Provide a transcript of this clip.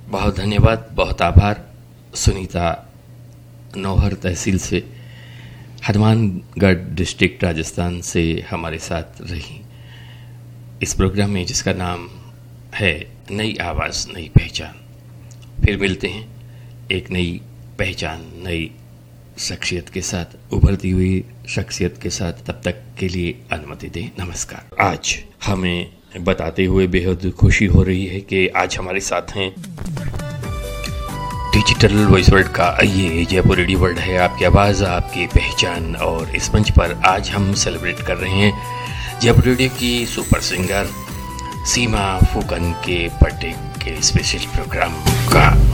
बहुत धन्यवाद, बहुत आभार। सुनीता नौहर तहसील से, हनुमानगढ़ डिस्ट्रिक्ट राजस्थान से हमारे साथ रही इस प्रोग्राम में, जिसका नाम है नई आवाज़ नई पहचान। फिर मिलते हैं एक नई पहचान, नई शख्सियत के साथ, उभरती हुई शख्सियत के साथ। तब तक के लिए अनुमति दें, नमस्कार। आज हमें बताते हुए बेहद खुशी हो रही है कि आज हमारे साथ हैं डिजिटल वॉइस वर्ल्ड का ये जयपुर रेडियो वर्ल्ड है, आपकी आवाज़ आपकी पहचान। और इस मंच पर आज हम सेलिब्रेट कर रहे हैं जयपुर रेडियो की सुपर सिंगर सीमा फुकन के बर्थडे के स्पेशल प्रोग्राम का।